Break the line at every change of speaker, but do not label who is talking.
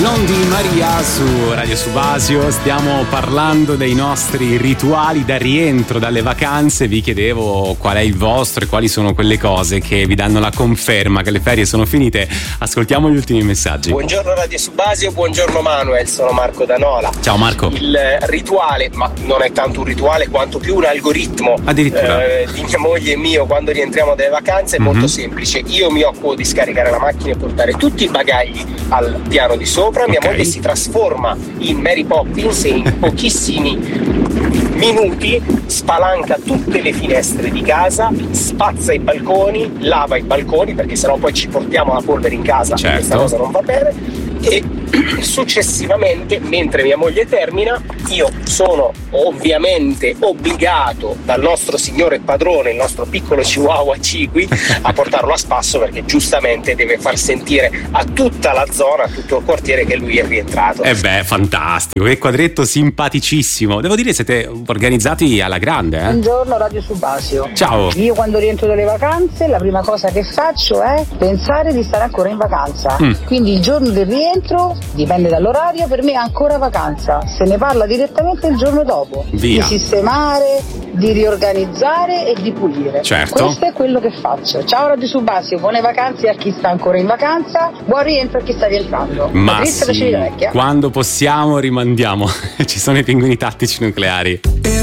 Non di Maria su Radio Subasio. Stiamo parlando dei nostri rituali da rientro dalle vacanze. Vi chiedevo qual è il vostro e quali sono quelle cose che vi danno la conferma che le ferie sono finite. Ascoltiamo gli ultimi messaggi.
Buongiorno Radio Subasio, buongiorno Manuel, sono Marco da Nola.
Ciao Marco.
Il rituale, ma non è tanto un rituale quanto più un algoritmo
addirittura
di mia moglie e mio quando rientriamo dalle vacanze è molto semplice. Io mi occupo di scaricare la macchina e portare tutti i bagagli al piano di sopra. Mia moglie si trasforma in Mary Poppins e in pochissimi minuti spalanca tutte le finestre di casa, spazza i balconi, lava i balconi perché sennò poi ci portiamo la polvere in casa.
Certo.
Questa cosa non va bene. E successivamente, mentre mia moglie termina, io sono ovviamente obbligato dal nostro signore padrone, il nostro piccolo chihuahua Ciqui, a portarlo a spasso perché giustamente deve far sentire a tutta la zona, a tutto il quartiere che lui è rientrato.
Fantastico, che quadretto simpaticissimo. Devo dire siete organizzati alla grande,
Buongiorno Radio Subasio.
Ciao.
Io quando rientro dalle vacanze la prima cosa che faccio è pensare di stare ancora in vacanza. Quindi il giorno del rientro, dipende dall'orario, per me è ancora vacanza. Se ne parla direttamente il giorno dopo.
Via.
Di sistemare, di riorganizzare e di pulire.
Certo.
Questo è quello che faccio. Ciao Radio Subasio, buone vacanze a chi sta ancora in vacanza, buon rientro a chi sta rientrando.
Ma sì, quando possiamo rimandiamo. Ci sono i pinguini tattici nucleari.